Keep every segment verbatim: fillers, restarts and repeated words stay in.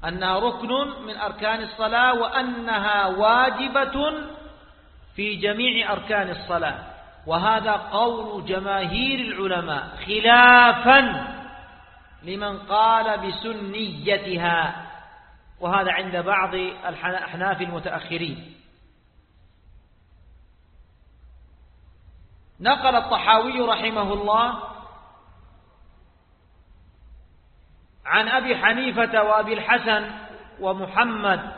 أنها ركن من أركان الصلاة وأنها واجبة في جميع أركان الصلاة، وهذا قول جماهير العلماء خلافا لمن قال بسنيتها، وهذا عند بعض الأحناف المتأخرين. نقل الطحاوي رحمه الله عن أبي حنيفة وأبي الحسن ومحمد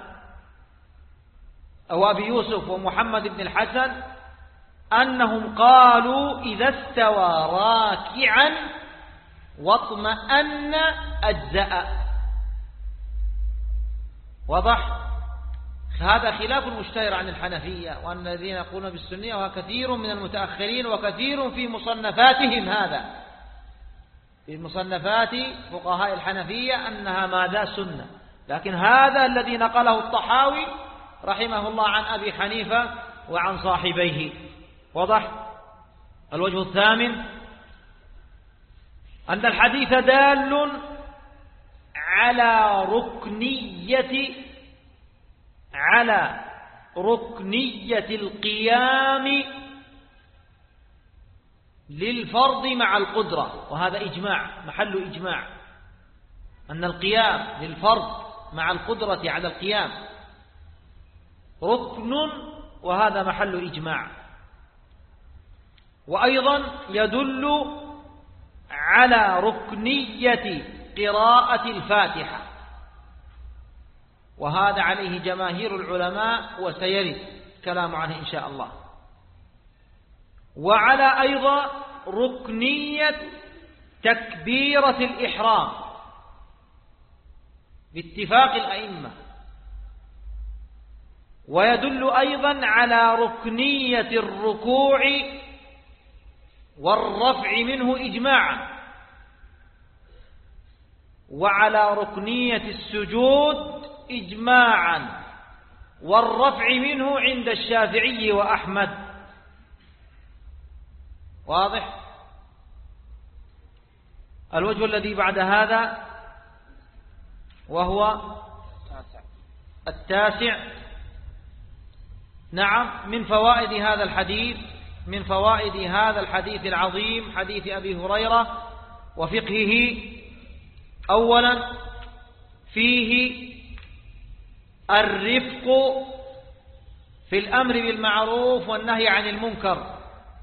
أو أبي يوسف ومحمد بن الحسن أنهم قالوا إذا استوى راكعا واطمأن أجزأ. وضح؟ هذا خلاف مشتهر عن الحنفية وأن الذين يقولون بالسنية، وكثير من المتأخرين وكثير في مصنفاتهم هذا في مصنفات فقهاء الحنفية أنها ماذا سنة، لكن هذا الذي نقله الطحاوي رحمه الله عن أبي حنيفة وعن صاحبيه. وضح؟ الوجه الثامن أن الحديث دال على ركنية على ركنية القيام للفرض مع القدرة، وهذا إجماع محل إجماع أن القيام للفرض مع القدرة على القيام ركن، وهذا محل إجماع. وأيضا يدل على ركنية قراءة الفاتحة، وهذا عليه جماهير العلماء وسيرد كلام عنه إن شاء الله. وعلى أيضا ركنية تكبيرة الإحرام باتفاق الأئمة، ويدل أيضا على ركنية الركوع والرفع منه إجماعا، وعلى ركنية السجود إجماعا والرفع منه عند الشافعي وأحمد. واضح؟ الوجه الذي بعد هذا وهو التاسع، نعم، من فوائد هذا الحديث من فوائد هذا الحديث العظيم حديث أبي هريرة وفقهه: أولا فيه الرفق في الأمر بالمعروف والنهي عن المنكر.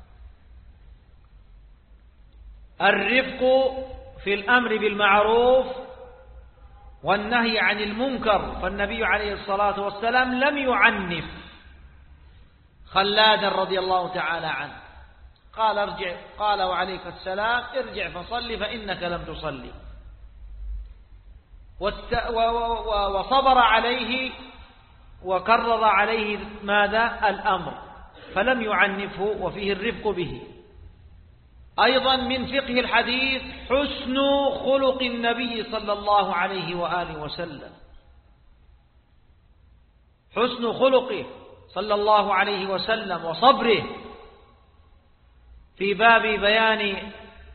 الرفق في الأمر بالمعروف والنهي عن المنكر، فالنبي عليه الصلاة والسلام لم يعنف خلادا رضي الله تعالى عنه، قال ارجع قال وعليك السلام ارجع فصلي فإنك لم تصلي، وصبر عليه وكرر عليه ماذا؟ الأمر، فلم يعنفه، وفيه الرفق به. أيضا من فقه الحديث حسن خلق النبي صلى الله عليه وآله وسلم، حسن خلقه صلى الله عليه وسلم وصبره في باب بيان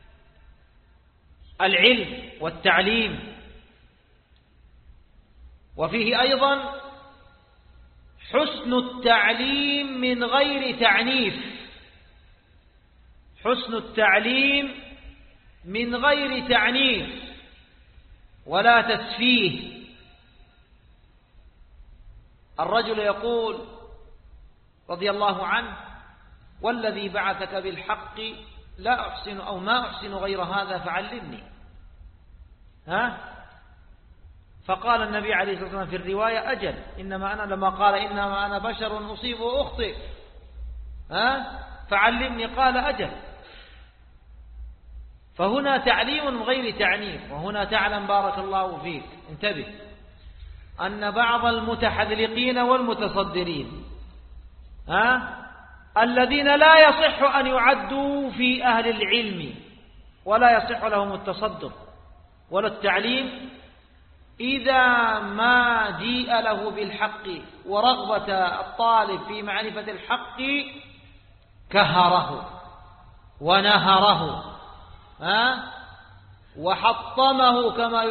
العلم والتعليم. وفيه أيضا حسن التعليم من غير تعنيف، حسن التعليم من غير تعنيف ولا تسفيه. الرجل يقول رضي الله عنه: والذي بعثك بالحق لا أحسن أو ما أحسن غير هذا فعلمني. ها؟ فقال النبي عليه الصلاة والسلام في الرواية: أجل، إنما أنا، لما قال إنما أنا بشر أصيب وأخطئ، ها؟ فعلمني، قال: أجل. فهنا تعليم من غير تعنيف. وهنا تعلم بارك الله فيك، انتبه، أن بعض المتحذلقين والمتصدرين ها الذين لا يصح أن يعدوا في أهل العلم ولا يصح لهم التصدر ولا التعليم، إذا ما جيء له بالحق ورغبة الطالب في معرفة الحق كهره ونهره ها وحطمه كما